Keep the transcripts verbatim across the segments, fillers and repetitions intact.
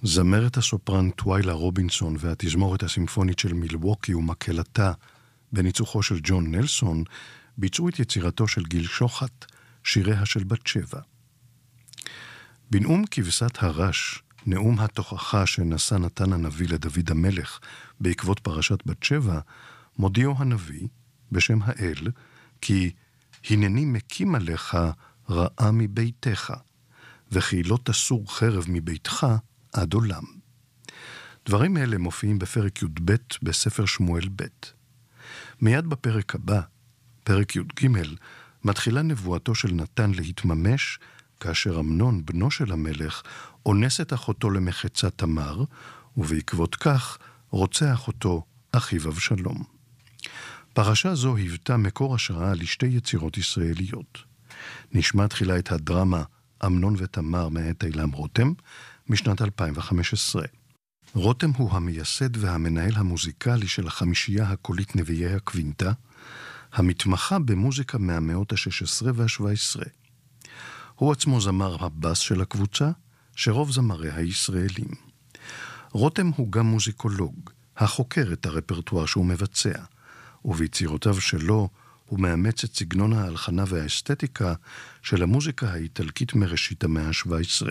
זמרת הסופרן טוויילה רובינסון והתזמורת הסימפונית של מילווקי ומקהלתה בניצוחו של ג'ון נלסון ביצעו את יצירתו של גיל שוחט, שיריה של בת שבע. בנאום כבשת הרש, נאום התוכחה שנשא נתן הנביא לדוד המלך בעקבות פרשת בת שבע, מודיעו הנביא בשם האל כי הנני מקים עליך רעה מביתך, וכי לא תסור חרב מביתך עד עולם. דברים אלה מופיעים בפרק י"ב בספר שמואל ב'. מיד בפרק הבא, פרק י"ג, מתחילה נבואתו של נתן להתממש, כאשר אמנון, בנו של המלך, אונס את אחותו למחצה תמר, ובעקבות כך רוצח אותו אחיו אבשלום. פרשה זו היוותה מקור השראה לשתי יצירות ישראליות. נשמע תחילה את הדרמה אמנון ותמר מאת אילם רותם, משנת אלפיים וחמש עשרה. רותם הוא המייסד והמנהל המוזיקלי של החמישייה הקולית נביאי הקווינטה, המתמחה במוזיקה מהמאות ה-שש עשרה וה-שבע עשרה. הוא עצמו זמר הבאס של הקבוצה, שרוב זמריה הישראלים. רותם הוא גם מוזיקולוג, החוקר את הרפרטואר שהוא מבצע, וביצירותיו שלו הוא מאמץ את סגנון ההלחנה והאסתטיקה של המוזיקה האיטלקית מראשית המאה ה-שבע עשרה.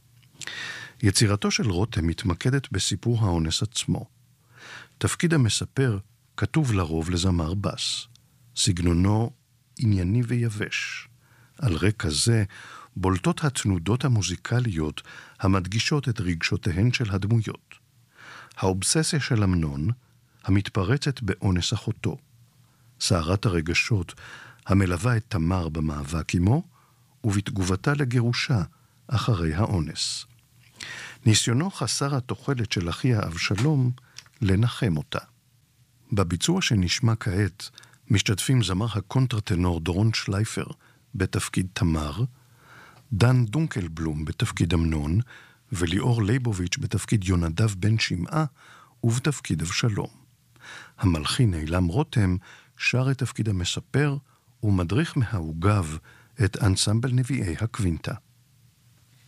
יצירתו של רותם מתמקדת בסיפור האונס עצמו. תפקיד המספר כתוב לרוב לזמר בס. סגנונו ענייני ויבש. על רקע זה בולטות התנודות המוזיקליות המדגישות את רגשותיהן של הדמויות. האובססיה של אמנון המתפרצת באונס אחותו. סערת הרגשות המלווה את תמר במאבק עמו ובתגובתה לגירושה אחרי האונס. ניסיונו חסר התוחלת של אחיה אבשלום לנחם אותה. בביצוע שנשמע כעת משתתפים זמר הקונטרטנור דורון שלייפר בתפקיד תמר, דן דונקלבלום בתפקיד אמנון, וליאור ליבוביץ' בתפקיד יונדב בן שמעה ובתפקיד אבשלום. המלחין אילם רותם שר את תפקיד המספר ומדריך מהעוגב את אנסמבל נביאי הקווינטה.